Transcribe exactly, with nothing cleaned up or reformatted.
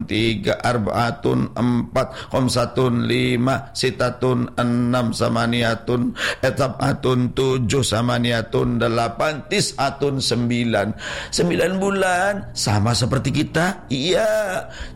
tiga, arba'atun empat, khamsatun lima, sitatun enam, samaniyatun, etab'atun tujuh, samaniyatun delapan, tis'atun sembilan. Sembilan bulan sama seperti kita. Iya,